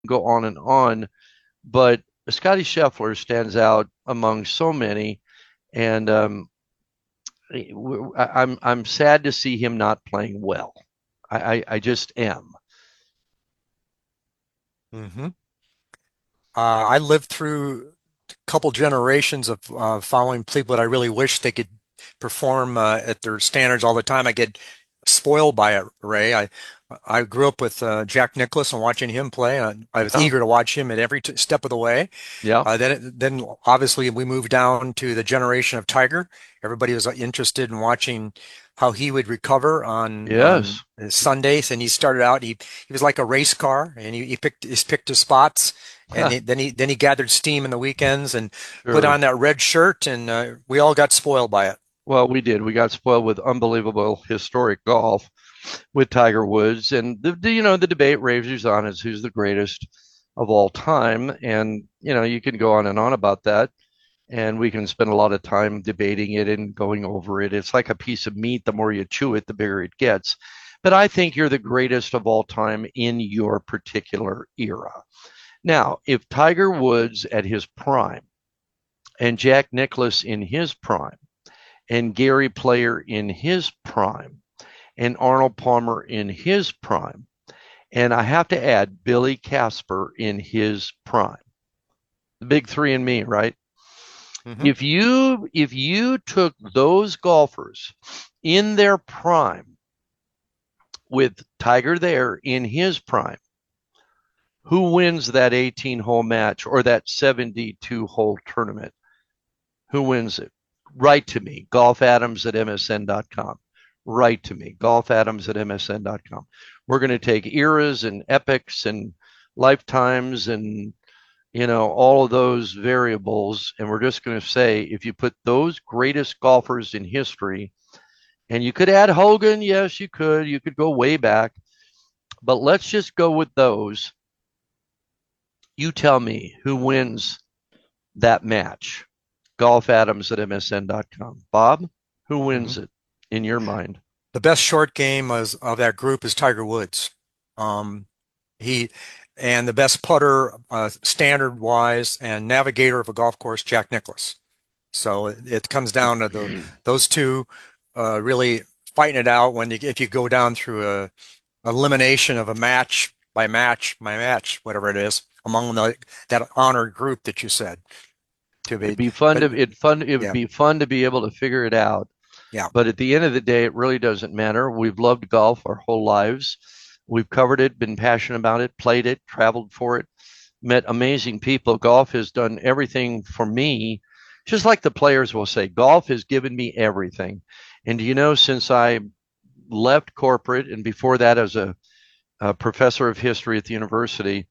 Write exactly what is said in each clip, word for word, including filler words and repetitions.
go on and on, but Scotty Scheffler stands out among so many, and um, I- I'm I'm sad to see him not playing well. I I, I just am. hmm Uh, I lived through a couple generations of uh, following people that I really wish they could perform uh, at their standards all the time. I get spoiled by it, Ray. I I grew up with uh, Jack Nicklaus and watching him play. I, I was Yeah, eager to watch him at every t step of the way. yeah, Uh, then, it, then obviously we moved down to the generation of Tiger. Everybody was uh, interested in watching how he would recover on on yes, Sundays, and he started out. He he was like a race car, and he, he picked he picked his spots, and he, then he then he gathered steam in the weekends and put sure. on that red shirt, and uh, we all got spoiled by it. Well, we did. We got spoiled with unbelievable historic golf with Tiger Woods, and the, the you know the debate rages on is who's the greatest of all time, and you know you can go on and on about that, and we can spend a lot of time debating it and going over it. It's like a piece of meat. The more you chew it, the bigger it gets. But I think you're the greatest of all time in your particular era. Now, if Tiger Woods at his prime and Jack Nicklaus in his prime and Gary Player in his prime and Arnold Palmer in his prime, and I have to add Billy Casper in his prime, the big three and me, right? hmm If you if you took those golfers in their prime with Tiger there in his prime, who wins that eighteen hole match or that seventy-two hole tournament? Who wins it? Write to me, golf adams at m s n dot com. Write to me, golf adams at m s n dot com. We're going to take eras and epics and lifetimes and you know all of those variables, and we're just going to say if you put those greatest golfers in history, and you could add Hogan, yes, you could, you could go way back, but let's just go with those. You tell me who wins that match. Golf Adams at m s n dot com. Bob, who hmm wins it in your mind? The best short game was, of that group is Tiger Woods. Um, he and the best putter, uh, standard wise, and navigator of a golf course, Jack Nicklaus. So it, it comes down to the those two uh, really fighting it out when you, if you go down through a elimination of a match by match by match, whatever it is, among the that honored group that you said to It'd be. be fun But to it fun it would yeah, be fun to be able to figure it out. yeah. But at the end of the day, it really doesn't matter. We've loved golf our whole lives. We've covered it, been passionate about it, played it, traveled for it, met amazing people. Golf has done everything for me. Just like the players will say, golf has given me everything. And you know, since I left corporate and before that as a, a professor of history at the university,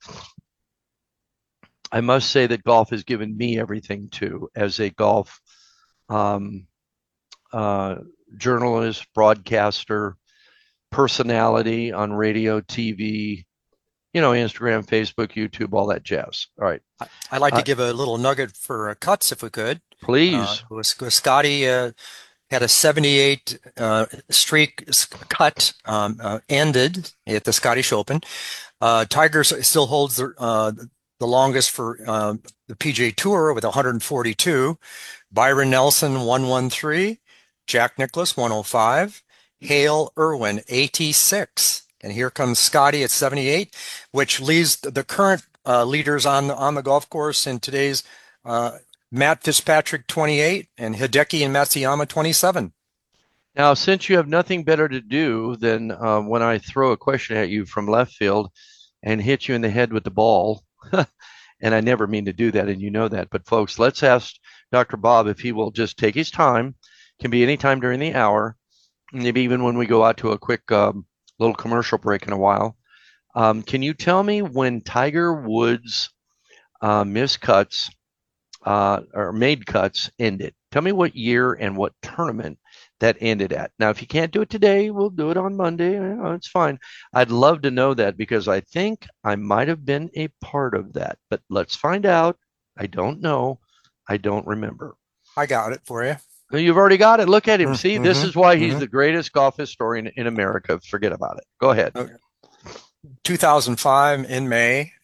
I must say that golf has given me everything too, as a golf um, uh, journalist, broadcaster, personality on radio, T V, you know, Instagram, Facebook, YouTube, all that jazz. All right. I- I'd like to Uh, give a little nugget for uh, cuts if we could. Uh, please. was, was Scotty uh, had a seventy-eight uh, streak cut um, uh, ended at the Scottish Open. Uh, Tiger still holds the, uh, the longest for uh, the P G A Tour with one hundred forty-two. Byron Nelson one hundred thirteen, Jack Nicklaus one hundred five, Hale Irwin eighty-six, and here comes Scotty at seventy-eight, which leaves the current uh, leaders on the, on the golf course in today's uh, Matt Fitzpatrick twenty-eight and Hideki and Matsuyama twenty-seven. Now, since you have nothing better to do than uh, when I throw a question at you from left field and hit you in the head with the ball, and I never mean to do that, and you know that. But folks, let's ask Doctor Bob if he will just take his time. Can be any time during the hour, maybe even when we go out to a quick um, little commercial break in a while. Um, can you tell me when Tiger Woods' uh, missed cuts uh, or made cuts ended? Tell me what year and what tournament that ended at. Now, if you can't do it today, we'll do it on Monday. You know, it's fine. I'd love to know that because I think I might have been a part of that, but let's find out. I don't know. I don't remember. I got it for you. You've already got it. Look at him. See, this Mm-hmm. is why he's Mm-hmm. the greatest golf historian in America. Forget about it. Go ahead. Okay. two thousand five in May,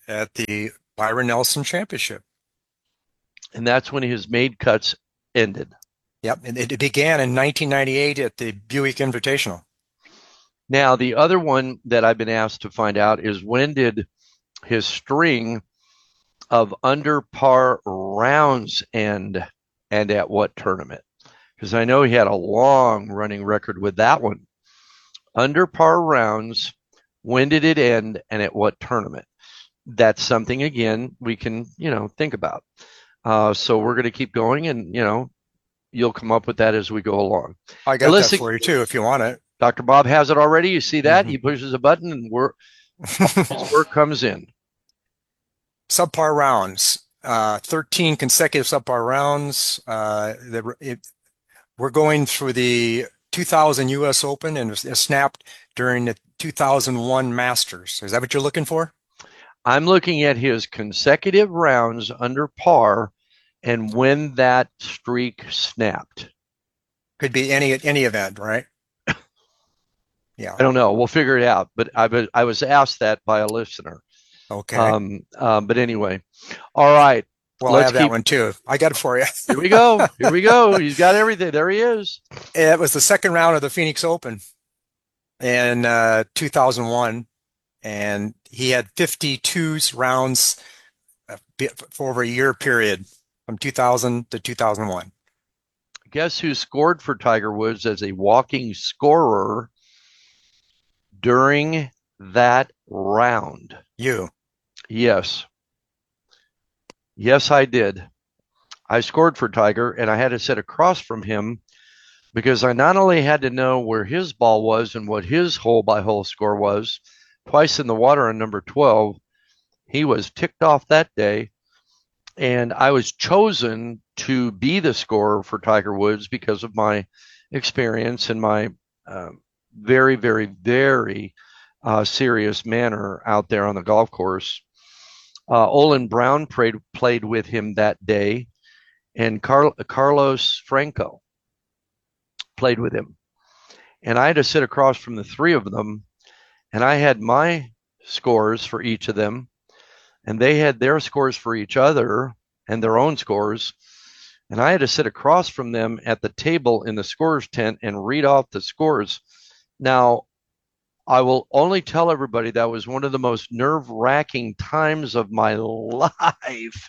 at the Byron Nelson Championship. And that's when his made cuts ended. Yep, and it began in nineteen ninety-eight at the Buick Invitational. Now, the other one that I've been asked to find out is when did his string of under par rounds end, and at what tournament? Because I know he had a long running record with that one. Under par rounds, when did it end, and at what tournament? That's something, again, we can, you know, think about. Uh, so we're going to keep going, and, you know, you'll come up with that as we go along. I got Alyssa, that for you too, if you want it. Doctor Bob has it already. You see that? Mm-hmm. He pushes a button, and we're, his work comes in. Subpar rounds, uh, thirteen consecutive subpar rounds. Uh, the, it, we're going through the two thousand U S Open, and it snapped during the two thousand one Masters. Is that what you're looking for? I'm looking at his consecutive rounds under par and when that streak snapped. Could be any any event, right? Yeah. I don't know. We'll figure it out. But I was, I was asked that by a listener. Okay. Um, um, but anyway, all right. Well, let's I have keep... that one too. I got it for you. Here we go. Here we go. He's got everything. There he is. It was the second round of the Phoenix Open in uh, two thousand one, and he had fifty-two rounds for over a year period from two thousand to two thousand one. Guess who scored for Tiger Woods as a walking scorer during that round? You. Yes. Yes, I did. I scored for Tiger, and I had to sit across from him because I not only had to know where his ball was and what his hole-by-hole score was, twice in the water on number twelve. He was ticked off that day, and I was chosen to be the scorer for Tiger Woods because of my experience and my uh, very, very, very uh, serious manner out there on the golf course. Uh, Olin Brown played, played with him that day, and Car- Carlos Franco played with him. And I had to sit across from the three of them, and I had my scores for each of them, and they had their scores for each other and their own scores. And I had to sit across from them at the table in the scorer's tent and read off the scores. Now, I will only tell everybody that was one of the most nerve-wracking times of my life.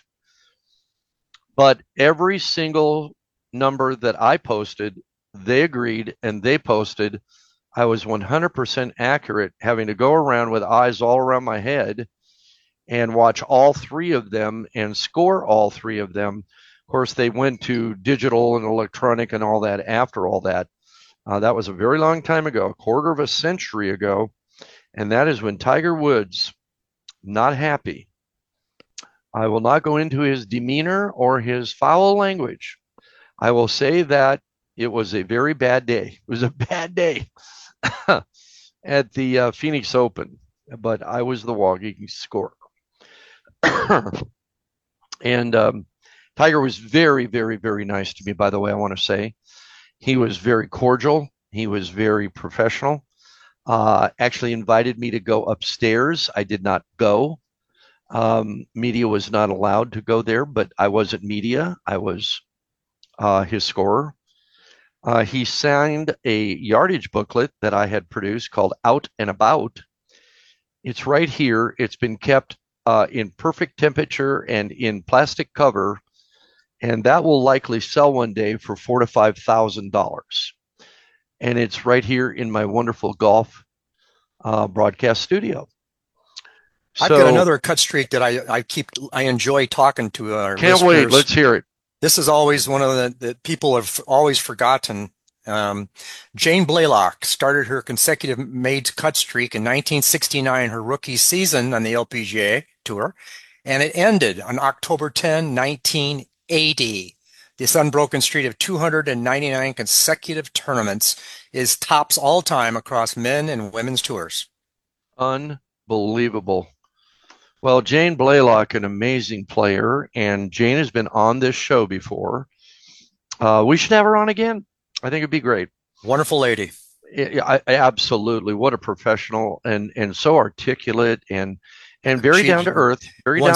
But every single number that I posted, they agreed, and they posted. I was one hundred percent accurate, having to go around with eyes all around my head and watch all three of them and score all three of them. Of course, they went to digital and electronic and all that after all that. Uh, that was a very long time ago, a quarter of a century ago. And that is when Tiger Woods, not happy. I will not go into his demeanor or his foul language. I will say that it was a very bad day. It was a bad day at the uh, Phoenix Open, but I was the walking scorer. And um, Tiger was very, very, very nice to me, by the way, I want to say. He was very cordial. He was very professional. Uh, actually invited me to go upstairs. I did not go. Um, media was not allowed to go there, but I wasn't media. I was uh, his scorer. Uh, he signed a yardage booklet that I had produced called Out and About. It's right here. It's been kept uh, in perfect temperature and in plastic cover, and that will likely sell one day for four to five thousand dollars. And it's right here in my wonderful golf uh, broadcast studio. I've so, got another cut streak that I I keep I enjoy talking to our Can't listeners. wait. Let's hear it. This is always one of the that people have always forgotten. Um, Jane Blalock started her consecutive made cut streak in nineteen sixty-nine, her rookie season on the L P G A Tour, and it ended on October tenth, nineteen eighty. This unbroken streak of two hundred ninety-nine consecutive tournaments is tops all time across men and women's tours. Unbelievable. Well, Jane Blalock, an amazing player, and Jane has been on this show before. Uh, we should have her on again. I think it'd be great. Wonderful lady. I, I, absolutely. What a professional, and, and so articulate, and and very She- down to earth, very Once